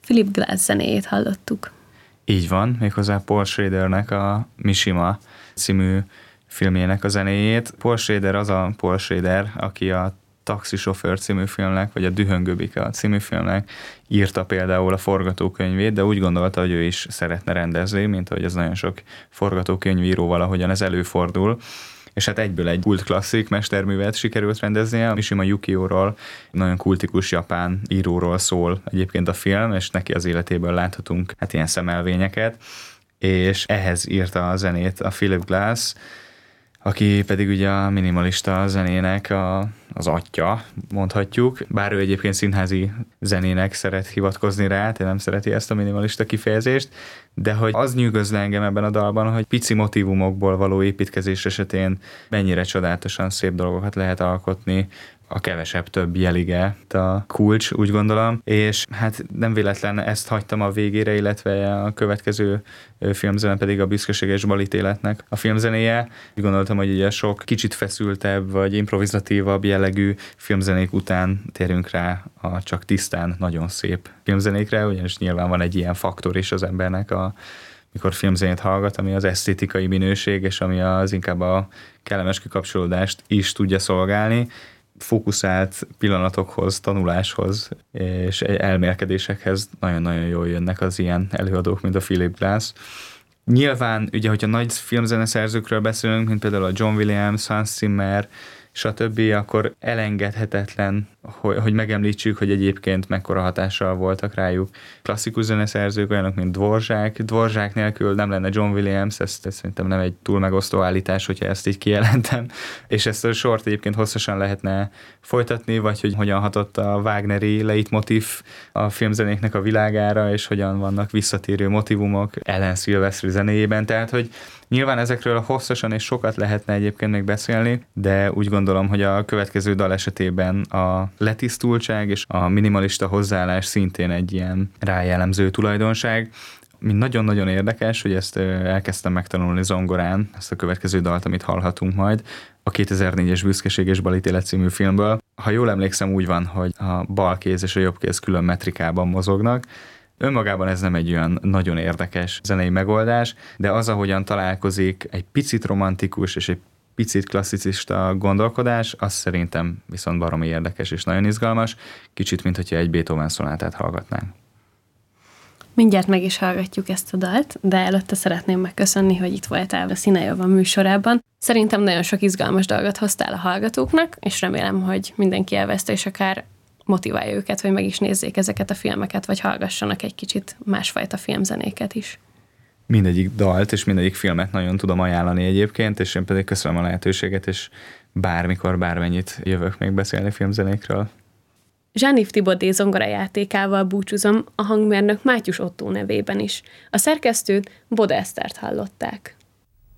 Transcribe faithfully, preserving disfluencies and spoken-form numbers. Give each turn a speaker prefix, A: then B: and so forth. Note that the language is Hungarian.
A: Philip Glass zenéjét hallottuk.
B: Így van, méghozzá Paul Schradernek a Mishima című filmjének a zenéjét. Paul Schrader az a Paul Schrader, aki a Taxisofőr című filmnek, vagy a Dühöngőbika című filmnek írta például a forgatókönyvét, de úgy gondolta, hogy ő is szeretne rendezni, mint ahogy ez nagyon sok forgatókönyvíró valahogyan ez előfordul. És hát egyből egy kult klasszik mesterművet sikerült rendeznie. Mishima Yukióról, nagyon kultikus japán íróról szól egyébként a film, és neki az életéből láthatunk hát ilyen szemelvényeket, és ehhez írta a zenét a Philip Glass, aki pedig ugye a minimalista zenének a, az atya, mondhatjuk, bár ő egyébként színházi zenének szeret hivatkozni rá, tehát nem szereti ezt a minimalista kifejezést, de hogy az nyűgöz le engem ebben a dalban, hogy pici motívumokból való építkezés esetén mennyire csodálatosan szép dolgokat lehet alkotni, a kevesebb több jelige a kulcs, úgy gondolom, és hát nem véletlen ezt hagytam a végére, illetve a következő filmzene pedig a Büszkeséges balítéletnek a filmzenéje. Úgy gondoltam, hogy ugye sok kicsit feszültebb vagy improvizatívabb jellegű filmzenék után térünk rá a csak tisztán nagyon szép filmzenékre, ugyanis nyilván van egy ilyen faktor is az embernek, a, mikor filmzenét hallgat, ami az esztétikai minőség, és ami az inkább a kellemes kikapcsolódást is tudja szolgálni, fókuszált pillanatokhoz, tanuláshoz és elmélkedésekhez nagyon-nagyon jól jönnek az ilyen előadók, mint a Philip Glass. Nyilván, ugye, hogyha nagy filmzeneszerzőkről beszélünk, mint például a John Williams, Hans Zimmer, stb., akkor elengedhetetlen, hogy, hogy megemlítsük, hogy egyébként mekkora hatással voltak rájuk klasszikus zeneszerzők, olyanok, mint Dvorak. Dvorak nélkül nem lenne John Williams, ez, ez szerintem nem egy túl megosztó állítás, hogyha ezt így kijelentem. És ezt a sort egyébként hosszasan lehetne folytatni, vagy hogy hogyan hatott a Wagneri leitmotív a filmzenéknek a világára, és hogyan vannak visszatérő motivumok Alan Silvestri zenéjében. Tehát, hogy nyilván ezekről hosszasan és sokat lehetne egyébként még beszélni, de úgy gondolom, hogy a következő dal esetében a letisztultság és a minimalista hozzáállás szintén egy ilyen rájellemző tulajdonság. Mi nagyon-nagyon érdekes, hogy ezt elkezdtem megtanulni zongorán, ezt a következő dalt, amit hallhatunk majd, a kétezer-négyes Büszkeség és balítélet című filmből. Ha jól emlékszem, úgy van, hogy a bal kéz és a jobb kéz külön metrikában mozognak. Önmagában ez nem egy olyan nagyon érdekes zenei megoldás, de az, ahogyan találkozik egy picit romantikus és egy picit klasszicista gondolkodás, az szerintem viszont baromi érdekes és nagyon izgalmas, kicsit, mint hogyha egy Beethoven szonátát hallgatnánk.
A: Mindjárt meg is hallgatjuk ezt a dalt, de előtte szeretném megköszönni, hogy itt voltál a Színejova műsorában. Szerintem nagyon sok izgalmas dolgot hoztál a hallgatóknak, és remélem, hogy mindenki élvezte, és akár motiválja őket, hogy meg is nézzék ezeket a filmeket, vagy hallgassanak egy kicsit másfajta filmzenéket is.
B: Mindegyik dalt és mindegyik filmet nagyon tudom ajánlani egyébként, és én pedig köszönöm a lehetőséget, és bármikor, bármennyit jövök még beszélni filmzenékről.
A: Jean-Yves Thibaudet zongorajátékával búcsúzom a hangmérnök Mátyus Ottó nevében is. A szerkesztőt Boda Esztert hallották.